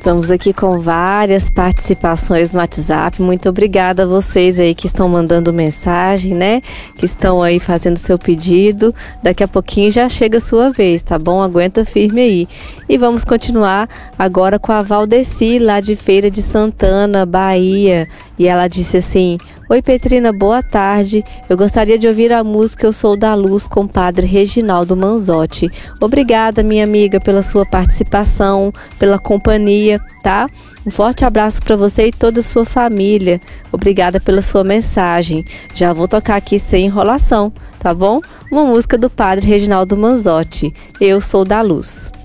Estamos aqui com várias participações no WhatsApp. Muito obrigada a vocês aí que estão mandando mensagem, né? Que estão aí fazendo seu pedido. Daqui a pouquinho já chega a sua vez, tá bom? Aguenta firme aí. E vamos continuar agora com a Valdeci, lá de Feira de Santana, Bahia. E ela disse assim: oi Petrina, boa tarde. Eu gostaria de ouvir a música Eu Sou da Luz com o Padre Reginaldo Manzotti. Obrigada, minha amiga, pela sua participação, pela companhia, tá? Um forte abraço para você e toda a sua família. Obrigada pela sua mensagem. Já vou tocar aqui sem enrolação, tá bom? Uma música do Padre Reginaldo Manzotti, Eu Sou da Luz.